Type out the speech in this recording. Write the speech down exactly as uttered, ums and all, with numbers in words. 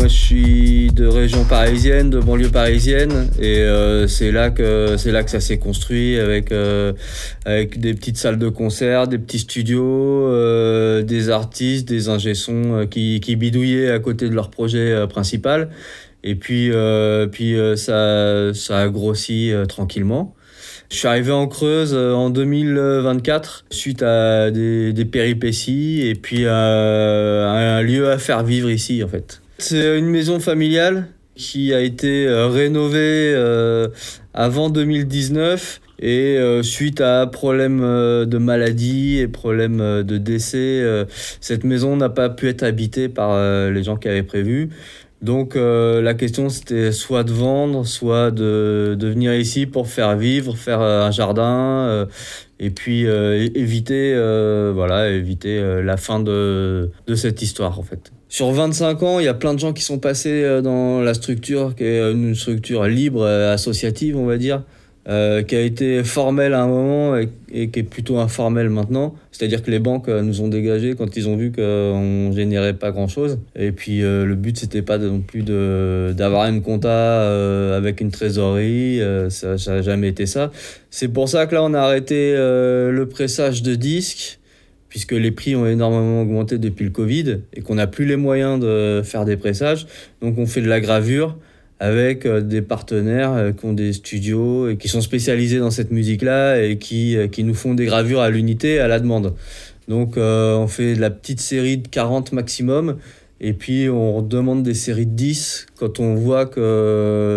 je suis de région parisienne, de banlieue parisienne, et euh, c'est là que c'est là que ça s'est construit avec euh, avec des petites salles de concert, des petits studios, euh, des artistes, des ingé-sons euh, qui qui bidouillaient à côté de leur projet euh, principal. Et puis euh, puis euh, ça ça a grossi euh, tranquillement. Je suis arrivé en Creuse euh, en deux mille vingt-quatre suite à des, des péripéties et puis euh, un lieu à faire vivre ici en fait. C'est une maison familiale qui a été euh, rénovée euh, avant deux mille dix-neuf et euh, suite à problèmes euh, de maladie et problèmes euh, de décès, euh, cette maison n'a pas pu être habitée par euh, les gens qui avaient prévu. Donc euh, la question c'était soit de vendre, soit de, de venir ici pour faire vivre, faire euh, un jardin euh, et puis euh, é- éviter, euh, voilà, éviter euh, la fin de, de cette histoire en fait. Sur vingt-cinq ans, il y a plein de gens qui sont passés euh, dans la structure, qui est une structure libre, euh, associative on va dire, euh, qui a été formelle à un moment et, et qui est plutôt informelle maintenant. C'est-à-dire que les banques euh, nous ont dégagés quand ils ont vu qu'on générait pas grand-chose. Et puis euh, le but, c'était pas de- non plus de, d'avoir une compta euh, avec une trésorerie. Euh, ça n'a jamais été ça. C'est pour ça que là, on a arrêté euh, le pressage de disques, puisque les prix ont énormément augmenté depuis le Covid et qu'on n'a plus les moyens de faire des pressages. Donc on fait de la gravure avec euh, des partenaires euh, qui ont des studios et qui sont spécialisés dans cette musique-là et qui, euh, qui nous font des gravures à l'unité, à la demande. Donc euh, on fait de la petite série de quarante maximum et puis on demande des séries de dix quand on voit que